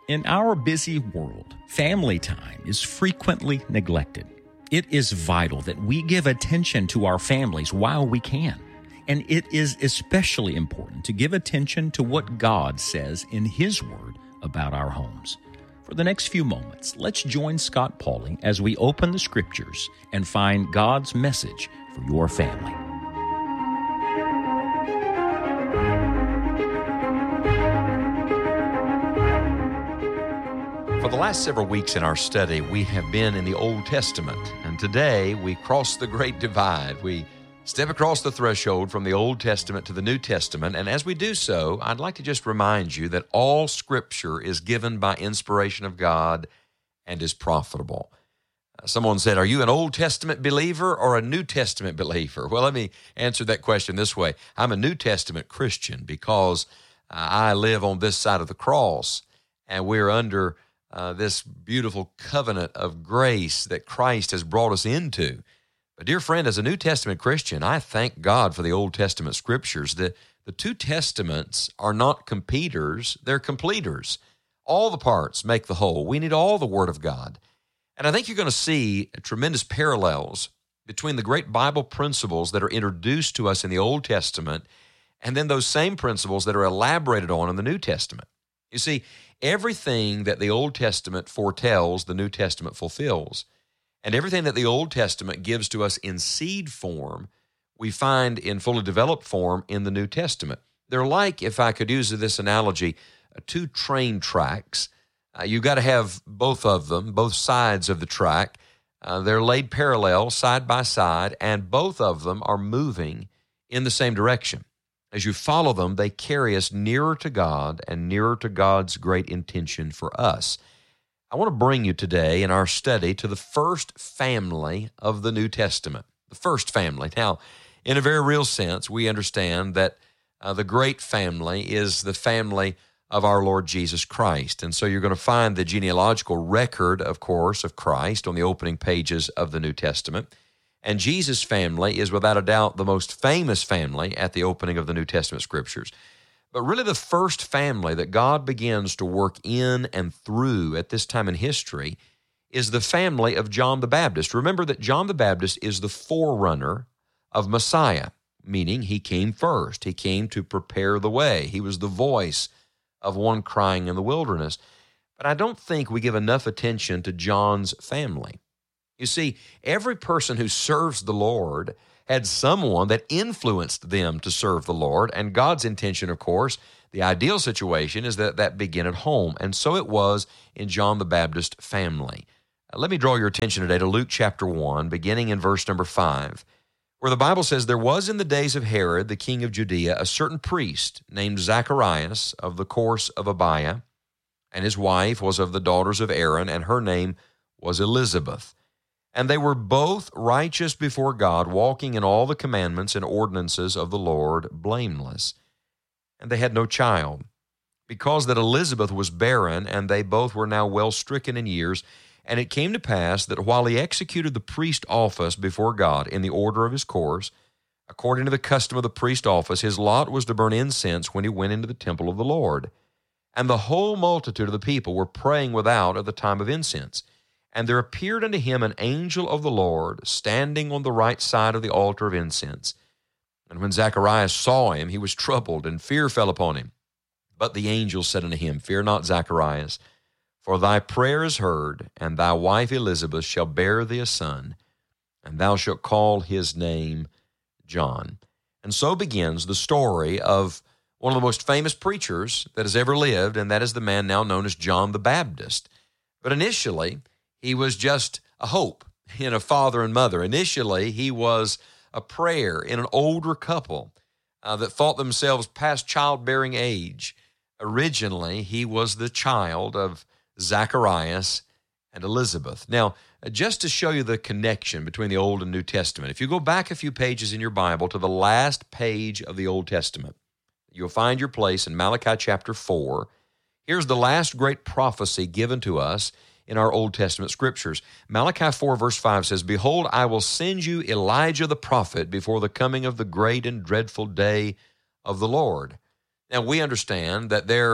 In our busy world, family time is frequently neglected. It is vital that we give attention to our families while we can. And it is especially important to give attention to what God says in His Word about our homes. For the next few moments, let's join Scott Pauley as we open the Scriptures and find God's message for your family. For the last several weeks in our study, we have been in the Old Testament, and today we cross the great divide. We step across the threshold from the Old Testament to the New Testament, and as we do so, I'd like to just remind you that all Scripture is given by inspiration of God and is profitable. Someone said, are you an Old Testament believer or a New Testament believer? Well, let me answer that question this way. I'm a New Testament Christian because I live on this side of the cross, and we're under this beautiful covenant of grace that Christ has brought us into. But dear friend, as a New Testament Christian, I thank God for the Old Testament Scriptures. The two Testaments are not competitors, they're completers. All the parts make the whole. We need all the Word of God. And I think you're going to see tremendous parallels between the great Bible principles that are introduced to us in the Old Testament and then those same principles that are elaborated on in the New Testament. You see, everything that the Old Testament foretells, the New Testament fulfills. And everything that the Old Testament gives to us in seed form, we find in fully developed form in the New Testament. They're like, if I could use this analogy, two train tracks. You've got to have both of them, both sides of the track. They're laid parallel, side by side, and both of them are moving in the same direction. As you follow them, they carry us nearer to God and nearer to God's great intention for us. I want to bring you today in our study to the first family of the New Testament, the first family. Now, in a very real sense, we understand that the great family is the family of our Lord Jesus Christ. And so you're going to find the genealogical record, of course, of Christ on the opening pages of the New Testament. And Jesus' family is without a doubt the most famous family at the opening of the New Testament Scriptures. But really the first family that God begins to work in and through at this time in history is the family of John the Baptist. Remember that John the Baptist is the forerunner of Messiah, meaning he came first. He came to prepare the way. He was the voice of one crying in the wilderness. But I don't think we give enough attention to John's family. You see, every person who serves the Lord had someone that influenced them to serve the Lord, and God's intention, of course, the ideal situation is that begin at home, and so it was in John the Baptist family. Let me draw your attention today to Luke chapter 1, beginning in verse number 5, where the Bible says, there was in the days of Herod, the king of Judea, a certain priest named Zacharias of the course of Abiah, and his wife was of the daughters of Aaron, and her name was Elizabeth. And they were both righteous before God, walking in all the commandments and ordinances of the Lord, blameless. And they had no child, because that Elizabeth was barren, and they both were now well stricken in years. And it came to pass that while he executed the priest office before God in the order of his course, according to the custom of the priest office, his lot was to burn incense when he went into the temple of the Lord. And the whole multitude of the people were praying without at the time of incense. And there appeared unto him an angel of the Lord, standing on the right side of the altar of incense. And when Zacharias saw him, he was troubled, and fear fell upon him. But the angel said unto him, Fear not, Zacharias, for thy prayer is heard, and thy wife Elizabeth shall bear thee a son, and thou shalt call his name John. And so begins the story of one of the most famous preachers that has ever lived, and that is the man now known as John the Baptist. But initially, he was just a hope in a father and mother. Initially, he was a prayer in an older couple that thought themselves past childbearing age. Originally, he was the child of Zacharias and Elizabeth. Now, just to show you the connection between the Old and New Testament, if you go back a few pages in your Bible to the last page of the Old Testament, you'll find your place in Malachi chapter 4. Here's the last great prophecy given to us in our Old Testament Scriptures. Malachi 4 verse 5 says, Behold, I will send you Elijah the prophet before the coming of the great and dreadful day of the Lord. Now we understand that there's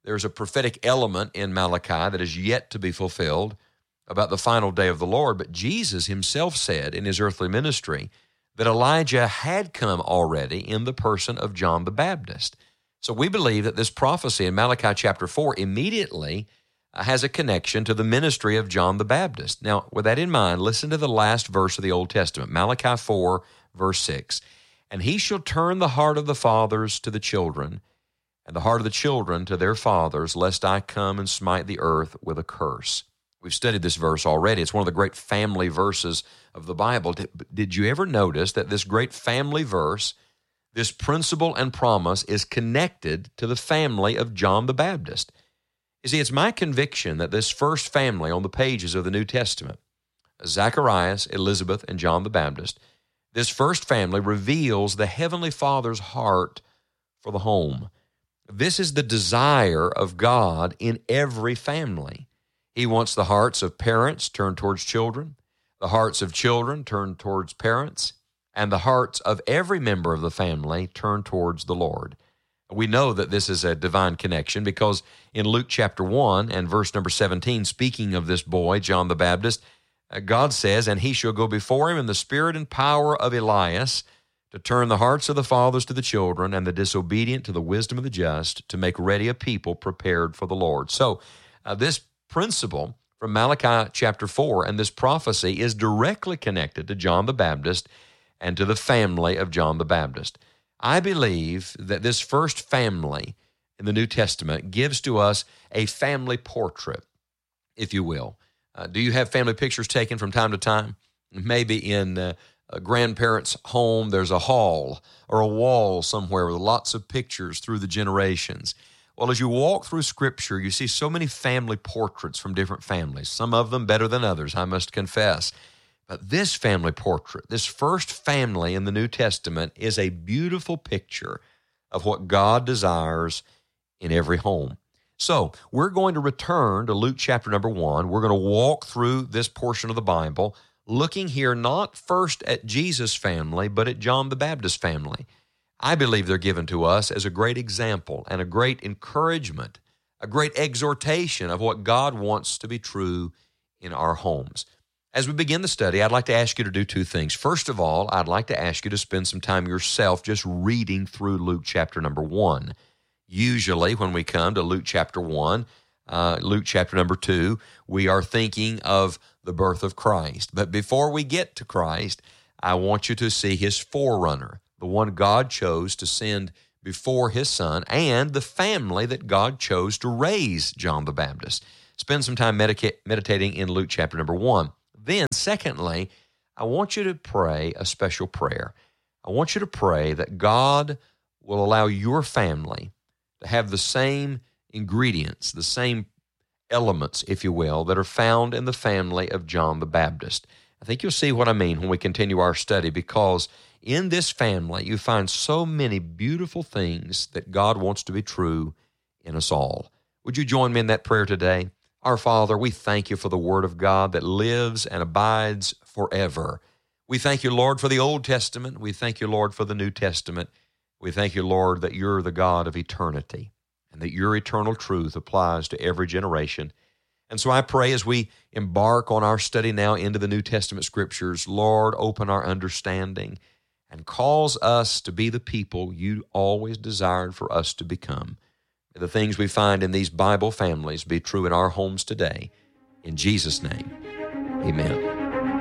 There's a prophetic element in Malachi that is yet to be fulfilled about the final day of the Lord. But Jesus himself said in his earthly ministry that Elijah had come already in the person of John the Baptist. So we believe that this prophecy in Malachi chapter 4 immediately has a connection to the ministry of John the Baptist. Now, with that in mind, listen to the last verse of the Old Testament, Malachi 4, verse 6. And he shall turn the heart of the fathers to the children, and the heart of the children to their fathers, lest I come and smite the earth with a curse. We've studied this verse already. It's one of the great family verses of the Bible. Did you ever notice that this great family verse, this principle and promise, is connected to the family of John the Baptist? You see, it's my conviction that this first family on the pages of the New Testament, Zacharias, Elizabeth, and John the Baptist, this first family reveals the Heavenly Father's heart for the home. This is the desire of God in every family. He wants the hearts of parents turned towards children, the hearts of children turned towards parents, and the hearts of every member of the family turned towards the Lord. We know that this is a divine connection because in Luke chapter 1 and verse number 17, speaking of this boy, John the Baptist, God says, and he shall go before him in the spirit and power of Elias to turn the hearts of the fathers to the children and the disobedient to the wisdom of the just, to make ready a people prepared for the Lord. So this principle from Malachi chapter 4 and this prophecy is directly connected to John the Baptist and to the family of John the Baptist. I believe that this first family in the New Testament gives to us a family portrait, if you will. Do you have family pictures taken from time to time? Maybe in a grandparent's home, there's a hall or a wall somewhere with lots of pictures through the generations. Well, as you walk through Scripture, you see so many family portraits from different families, some of them better than others, I must confess. But this family portrait, this first family in the New Testament, is a beautiful picture of what God desires in every home. So we're going to return to Luke chapter number 1. We're going to walk through this portion of the Bible, looking here not first at Jesus' family, but at John the Baptist family. I believe they're given to us as a great example and a great encouragement, a great exhortation of what God wants to be true in our homes. As we begin the study, I'd like to ask you to do two things. First of all, I'd like to ask you to spend some time yourself just reading through Luke chapter number 1. Usually when we come to Luke chapter 1, Luke chapter number 2, we are thinking of the birth of Christ. But before we get to Christ, I want you to see his forerunner, the one God chose to send before his son, and the family that God chose to raise John the Baptist. Spend some time meditating in Luke chapter number 1. Then, secondly, I want you to pray a special prayer. I want you to pray that God will allow your family to have the same ingredients, the same elements, if you will, that are found in the family of John the Baptist. I think you'll see what I mean when we continue our study, because in this family you find so many beautiful things that God wants to be true in us all. Would you join me in that prayer today? Our Father, we thank you for the Word of God that lives and abides forever. We thank you, Lord, for the Old Testament. We thank you, Lord, for the New Testament. We thank you, Lord, that you're the God of eternity and that your eternal truth applies to every generation. And so I pray as we embark on our study now into the New Testament Scriptures, Lord, open our understanding and cause us to be the people you always desired for us to become. May the things we find in these Bible families be true in our homes today. In Jesus' name, amen.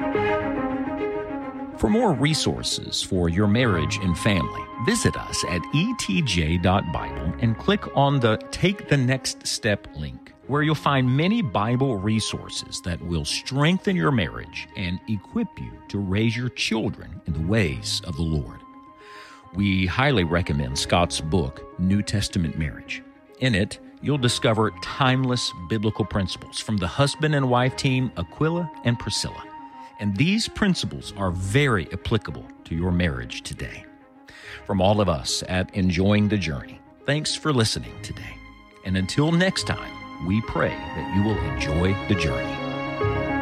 For more resources for your marriage and family, visit us at etj.bible and click on the Take the Next Step link, where you'll find many Bible resources that will strengthen your marriage and equip you to raise your children in the ways of the Lord. We highly recommend Scott's book, New Testament Marriage. In it, you'll discover timeless biblical principles from the husband and wife team Aquila and Priscilla. And these principles are very applicable to your marriage today. From all of us at Enjoying the Journey, thanks for listening today. And until next time, we pray that you will enjoy the journey.